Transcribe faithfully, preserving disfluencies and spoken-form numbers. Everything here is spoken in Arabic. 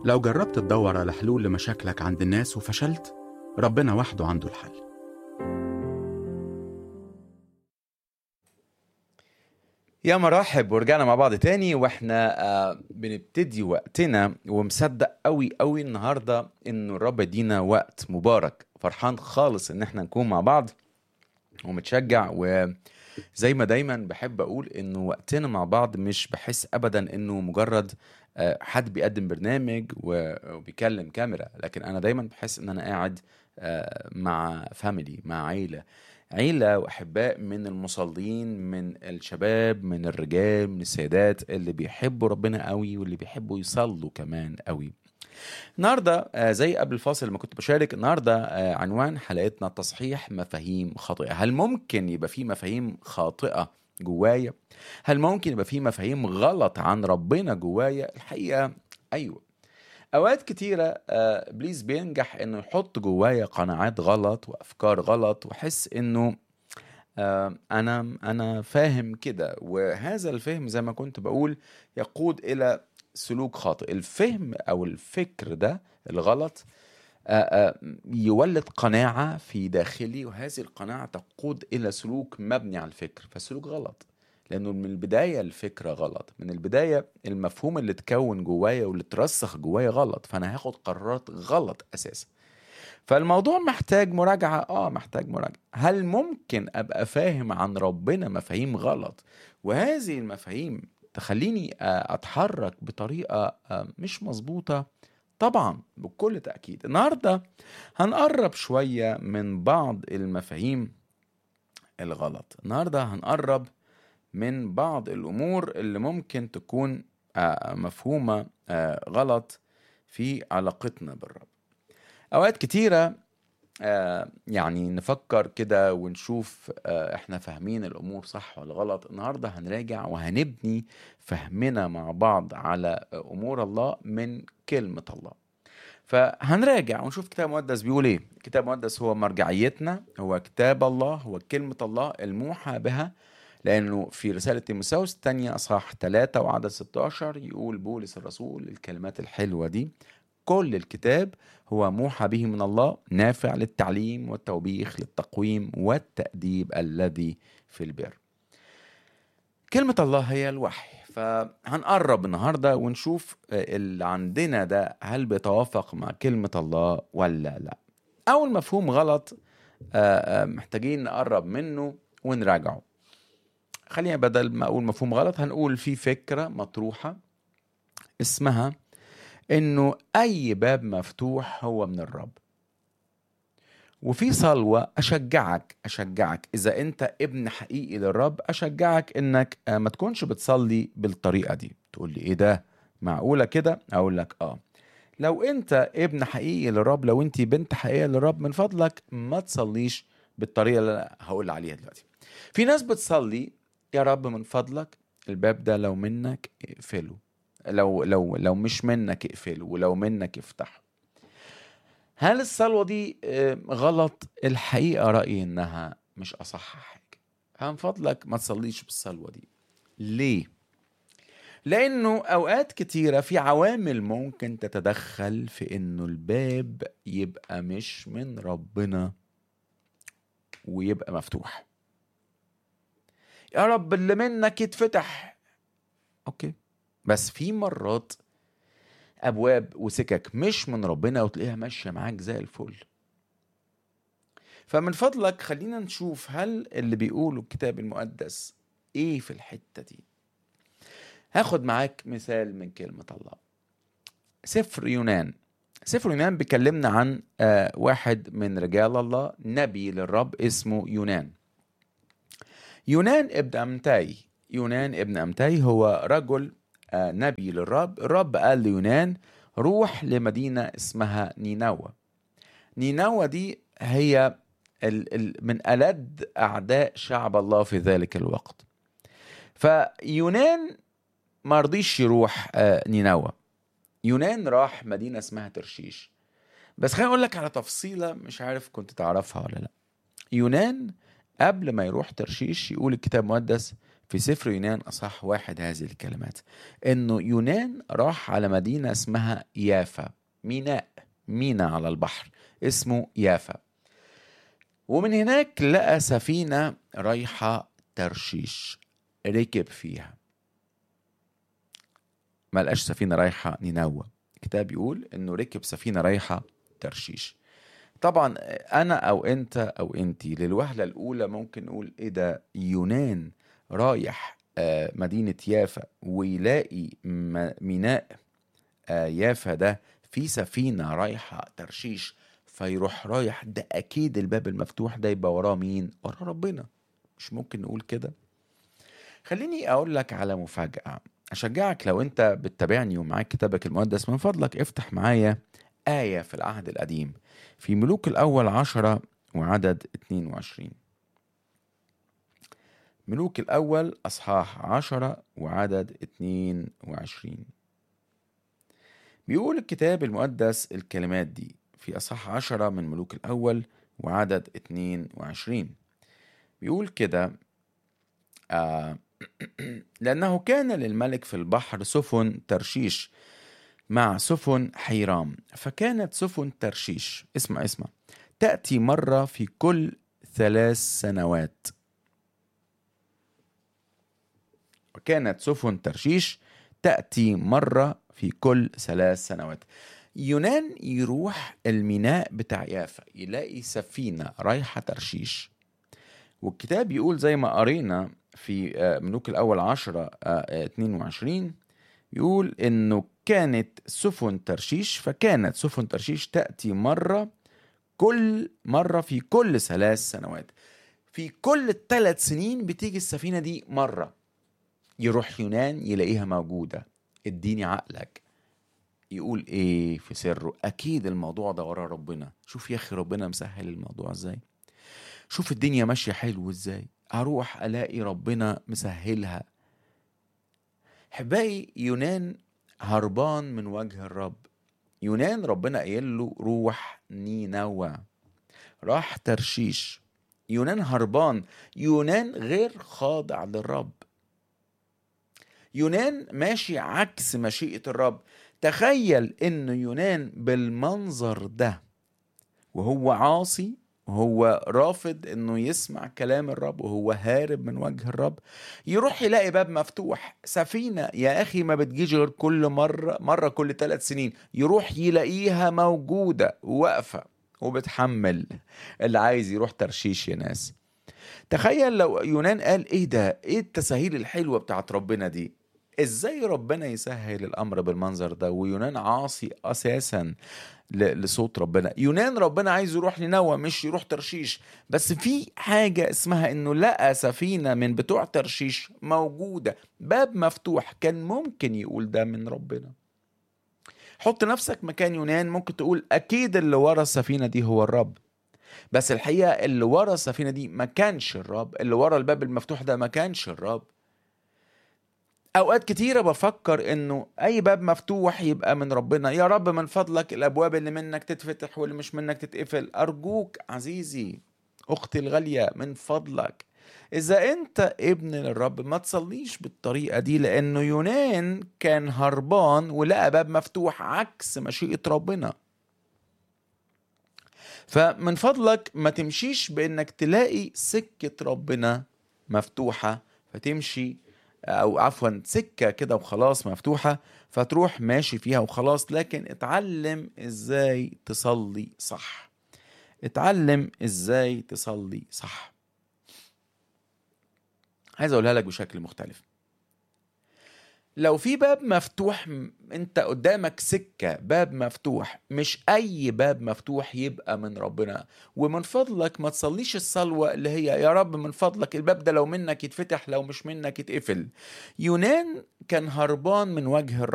لو جربت تدور على حلول لمشاكلك عند الناس وفشلت، ربنا وحده عنده الحل. يا مرحب، ورجعنا مع بعض تاني واحنا آه بنبتدي وقتنا، ومصدق قوي قوي النهاردة انه الرب يدينا وقت مبارك. فرحان خالص ان احنا نكون مع بعض ومتشجع، وزي ما دايما بحب اقول انه وقتنا مع بعض مش بحس ابدا انه مجرد آه حد بيقدم برنامج وبيكلم كاميرا، لكن انا دايما بحس ان انا قاعد آه مع فاميلي، مع عيلة عيلة وأحباء من المصلين، من الشباب، من الرجال، من السيدات اللي بيحبوا ربنا قوي واللي بيحبوا يصلوا كمان قوي. النهاردة آه زي قبل الفاصل لما كنت بشارك، النهاردة آه عنوان حلقتنا تصحيح مفاهيم خاطئة. هل ممكن يبقى في مفاهيم خاطئة جوايا؟ هل ممكن يبقى في مفاهيم غلط عن ربنا جوايا؟ الحقيقة أيوة. أوقات كتيرة إبليس بينجح إنه يحط جوايا قناعات غلط وأفكار غلط، وحس إنه أنا أنا فاهم كده، وهذا الفهم زي ما كنت بقول يقود إلى سلوك خاطئ. الفهم أو الفكر ده الغلط يولد قناعة في داخلي، وهذه القناعة تقود إلى سلوك مبني على الفكر، فسلوك غلط. لأنه من البداية الفكرة غلط، من البداية المفهوم اللي تكون جوايا واللي ترسخ جوايا غلط، فأنا هاخد قرارات غلط أساسا. فالموضوع محتاج مراجعة، آه محتاج مراجعة. هل ممكن أبقى فاهم عن ربنا مفاهيم غلط، وهذه المفاهيم تخليني أتحرك بطريقة مش مظبوطة؟ طبعا بكل تأكيد. النهاردة هنقرب شوية من بعض المفاهيم الغلط. النهاردة هنقرب من بعض الأمور اللي ممكن تكون مفهومة غلط في علاقتنا بالرب. أوقات كتيرة يعني نفكر كده ونشوف احنا فاهمين الأمور صح ولا غلط. النهاردة هنراجع وهنبني فهمنا مع بعض على أمور الله من كلمة الله. فهنراجع ونشوف كتاب مقدس بيقول ايه. كتاب مقدس هو مرجعيتنا، هو كتاب الله، هو كلمة الله الموحى بها. لأنه في رسالة تيموثاوس الثانية أصحاح ثلاثة وعدد ستة عشر يقول بولس الرسول الكلمات الحلوة دي: كل الكتاب هو موحى به من الله، نافع للتعليم والتوبيخ، للتقويم والتأديب الذي في البر. كلمة الله هي الوحي. فهنقرب النهاردة ونشوف اللي عندنا ده هل بيتوافق مع كلمة الله ولا لا. أول مفهوم غلط محتاجين نقرب منه ونراجعه. خلينا بدل ما أقول مفهوم غلط هنقول في فكرة مطروحة اسمها إنه أي باب مفتوح هو من الرب. وفي صلوة أشجعك أشجعك إذا أنت ابن حقيقي للرب، أشجعك إنك ما تكونش بتصلي بالطريقة دي. تقول لي إيه ده؟ معقولة كده؟ أقول لك آه لو أنت ابن حقيقي للرب، لو أنت بنت حقيقية للرب، من فضلك ما تصليش بالطريقة اللي هقول عليها دلوقتي. في ناس بتصلي: يا رب من فضلك الباب ده لو منك اقفله، لو لو لو مش منك اقفله، ولو منك افتحه. هل الصلوة دي غلط؟ الحقيقة رأيي إنها مش أصح حاجة. من فضلك ما تصليش بالصلوة دي. ليه؟ لأنه أوقات كتيرة في عوامل ممكن تتدخل في إنه الباب يبقى مش من ربنا ويبقى مفتوح. يا رب اللي منك يتفتح، أوكي، بس في مرات أبواب وسكك مش من ربنا وتلاقيها ماشية معاك زي الفل. فمن فضلك خلينا نشوف هل اللي بيقوله الكتاب المقدس إيه في الحتة دي. هاخد معاك مثال من كلمة الله. سفر يونان. سفر يونان بيكلمنا عن آه واحد من رجال الله، نبي للرب اسمه يونان. يونان ابن أمتاي. يونان ابن أمتاي هو رجل آه نبي للرب. الرب قال ليونان: روح لمدينة اسمها نينوى. نينوى دي هي ال ال من ألد أعداء شعب الله في ذلك الوقت. فيونان ما رضيش يروح آه نينوى. يونان راح مدينة اسمها ترشيش. بس خليني أقول لك على تفصيلة مش عارف كنت تعرفها ولا لا. يونان قبل ما يروح ترشيش يقول الكتاب المقدس في سفر يونان أصح واحد هذه الكلمات، إنه يونان راح على مدينة اسمها يافا، ميناء ميناء على البحر اسمه يافا، ومن هناك لقى سفينة رايحة ترشيش، ركب فيها. ما لقاش سفينة رايحة نينوى، الكتاب يقول إنه ركب سفينة رايحة ترشيش. طبعا أنا أو أنت أو أنتي للوهلة الأولى ممكن نقول إيه ده، يونان رايح مدينة يافا ويلاقي ميناء يافا ده في سفينة رايحة ترشيش فيروح رايح؟ ده أكيد الباب المفتوح ده يبقى وراه مين؟ وراه ربنا. مش ممكن نقول كده؟ خليني أقول لك على مفاجأة، أشجعك لو أنت بتتابعني ومعاك كتابك المقدس من فضلك افتح معايا آية في العهد القديم في ملوك الأول عشرة وعدد اتنين وعشرين. ملوك الأول أصحاح عشرة وعدد اتنين وعشرين. بيقول الكتاب المقدس الكلمات دي في أصحاح عشرة من ملوك الأول وعدد اتنين وعشرين. بيقول كده آه لأنه كان للملك في البحر سفن ترشيش مع سفن حيرام، فكانت سفن ترشيش اسمع اسمع تأتي مرة في كل ثلاث سنوات. وكانت سفن ترشيش تأتي مرة في كل ثلاث سنوات. يونان يروح الميناء بتاع يافا يلاقي سفينة رايحة ترشيش، والكتاب يقول زي ما قرينا في ملوك الأول عشرة اتنين وعشرين، يقول إنه كانت سفن ترشيش، فكانت سفن ترشيش تأتي مرة كل مرة في كل ثلاث سنوات. في كل ثلاث سنين بتيجي السفينة دي مرة. يروح يونان يلاقيها موجودة. اديني عقلك يقول ايه في سره؟ اكيد الموضوع ده ورا ربنا. شوف يا اخي ربنا مسهل الموضوع ازاي، شوف الدنيا ماشية حلو ازاي، اروح الاقي ربنا مسهلها. حبايبي يونان هربان من وجه الرب. يونان ربنا قايل له روح نينوى، راح ترشيش. يونان هربان، يونان غير خاضع للرب، يونان ماشي عكس مشيئة الرب. تخيل ان يونان بالمنظر ده وهو عاصي وهو رافض انه يسمع كلام الرب وهو هارب من وجه الرب، يروح يلاقي باب مفتوح، سفينة يا اخي ما بتجيش غير كل مرة مرة كل ثلاث سنين، يروح يلاقيها موجودة واقفة وبتحمل اللي عايز يروح ترشيش. يا ناس تخيل لو يونان قال ايه ده، ايه التساهيل الحلوة بتاعت ربنا دي، ازاي ربنا يسهل الامر بالمنظر ده ويونان عاصي اساسا لصوت ربنا. يونان ربنا عايز يروح نينوى مش يروح ترشيش، بس في حاجة اسمها انه لقى سفينة من بتوع ترشيش موجودة، باب مفتوح، كان ممكن يقول ده من ربنا. حط نفسك مكان يونان، ممكن تقول اكيد اللي ورا السفينة دي هو الرب، بس الحقيقة اللي ورا السفينة دي ما كانش الرب، اللي ورا الباب المفتوح ده ما كانش الرب. اوقات كتيرة بفكر انه اي باب مفتوح يبقى من ربنا. يا رب من فضلك الابواب اللي منك تتفتح واللي مش منك تتقفل. ارجوك عزيزي اختي الغالية من فضلك اذا انت ابن للرب ما تصليش بالطريقة دي، لانه يونان كان هربان ولقى باب مفتوح عكس مشيئة ربنا. فمن فضلك ما تمشيش بانك تلاقي سكة ربنا مفتوحة فتمشي، او عفوا سكة كده وخلاص مفتوحة فتروح ماشي فيها وخلاص. لكن اتعلم ازاي تصلي صح، اتعلم ازاي تصلي صح. عايز اقولها لك بشكل مختلف. لو في باب مفتوح، انت قدامك سكة باب مفتوح، مش اي باب مفتوح يبقى من ربنا. ومن فضلك ما تصليش الصلوة اللي هي يا رب من فضلك الباب ده لو منك يتفتح لو مش منك يتقفل. يونان كان هربان من وجه الرب.